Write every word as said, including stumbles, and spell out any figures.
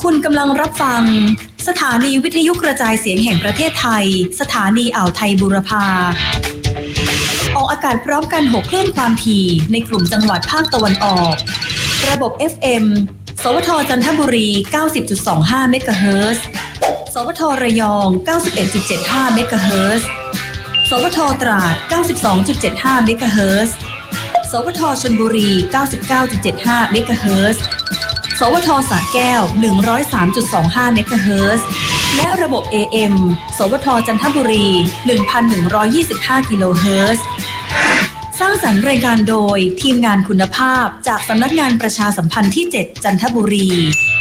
คุณกำลังรับฟังสถานีวิทยุกระจายเสียงแห่งประเทศไทยสถานีอ่าวไทยบูรพาออกอากาศพร้อมกันหกคลื่นความถี่ในกลุ่มจังหวัดภาคตะวันออกระบบ เอฟ เอ็ม สวทจันทบุรี เก้าสิบจุดสองห้า เมกะเฮิรตซ์สวทระยอง เก้าสิบเอ็ดจุดเจ็ดห้า เมกะเฮิรตซ์สวทตราด เก้าสิบสองจุดเจ็ดห้า เมกะเฮิรตซ์สวทชลบุรี เก้าสิบเก้าจุดเจ็ดห้า เมกะเฮิรตซ์สวทสระแก้ว หนึ่งร้อยสามจุดสองห้า เมกะเฮิรตซ์และระบบ เอ เอ็ม สวทจันทบุรี หนึ่งพันหนึ่งร้อยยี่สิบห้า กิโลเฮิรตซ์สร้างสรรค์รายการโดยทีมงานคุณภาพจากสำนักงานประชาสัมพันธ์ที่ เจ็ด จันทบุรี